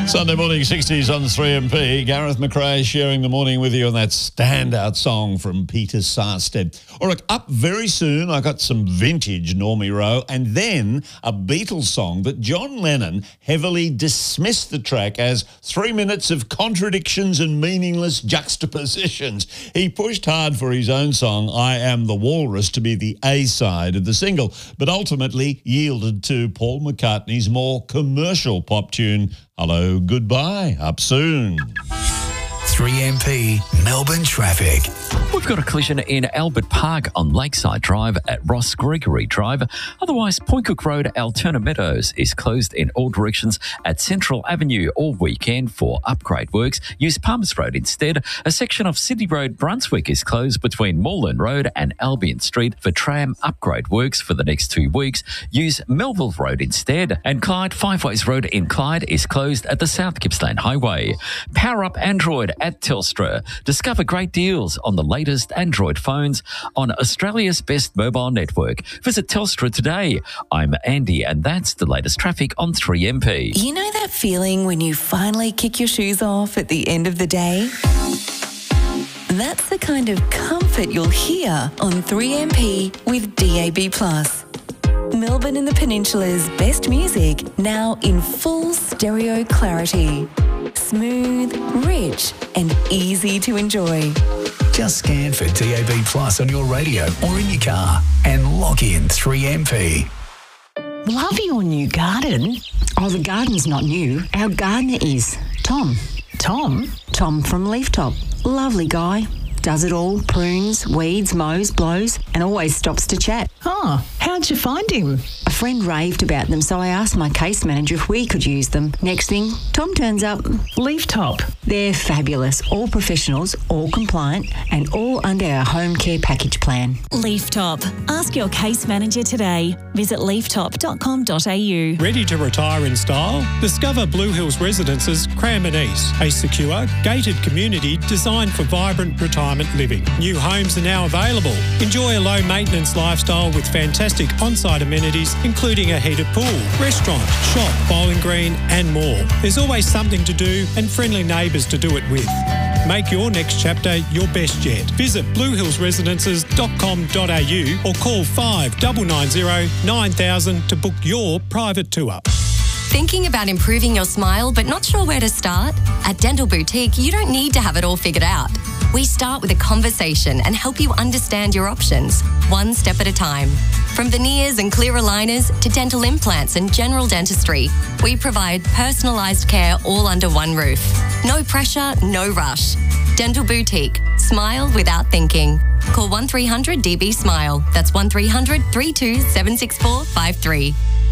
Sunday morning 60s on 3MP. Gareth McRae sharing the morning with you on that standout song from Peter Sarstedt. All right, up very soon, I got some vintage Normie Rowe and then a Beatles song that John Lennon heavily dismissed the track as 3 minutes of contradictions and meaningless juxtapositions. He pushed hard for his own song, I Am the Walrus, to be the A-side of the single, but ultimately yielded to Paul McCartney's more commercial pop tune, Hello, Goodbye, up soon. 3MP Melbourne traffic. We've got a collision in Albert Park on Lakeside Drive at Ross Gregory Drive. Otherwise, Point Cook Road, Altona Meadows is closed in all directions at Central Avenue all weekend for upgrade works. Use Palmers Road instead. A section of Sydney Road, Brunswick is closed between Moreland Road and Albion Street for tram upgrade works for the next 2 weeks. Use Melville Road instead. And Clyde, Five Ways Road in Clyde is closed at the South Gippsland Highway. Power up Android at Telstra. Discover great deals on the latest Android phones on Australia's best mobile network. Visit Telstra today. I'm Andy and that's the latest traffic on 3MP. You know that feeling when you finally kick your shoes off at the end of the day? That's the kind of comfort you'll hear on 3MP with DAB+. Melbourne and the Peninsula's best music now in full stereo clarity. Smooth, rich and easy to enjoy. Just scan for DAB Plus on your radio or in your car and lock in 3MP. Love your new garden. Oh, the garden's not new. Our gardener is Tom. Tom? Tom from Leaf Top. Lovely guy. Does it all, prunes, weeds, mows, blows, and always stops to chat. Oh, how'd you find him? A friend raved about them, so I asked my case manager if we could use them. Next thing, Tom turns up. Leaf Top. They're fabulous, all professionals, all compliant, and all under our home care package plan. Leaf Top. Ask your case manager today. Visit leaftop.com.au. Ready to retire in style? Discover Blue Hills Residences, Cranbourne East, a secure, gated community designed for vibrant retirement living. New homes are now available. Enjoy a low-maintenance lifestyle with fantastic on-site amenities, including a heated pool, restaurant, shop, bowling green, and more. There's always something to do and friendly neighbours to do it with. Make your next chapter your best yet. Visit bluehillsresidences.com.au or call 5990 9000 to book your private tour. Thinking about improving your smile but not sure where to start? At Dental Boutique, you don't need to have it all figured out. We start with a conversation and help you understand your options, one step at a time. From veneers and clear aligners to dental implants and general dentistry, we provide personalised care all under one roof. No pressure, no rush. Dental Boutique. Smile without thinking. Call 1300 DB Smile. That's 1300 32 764 53.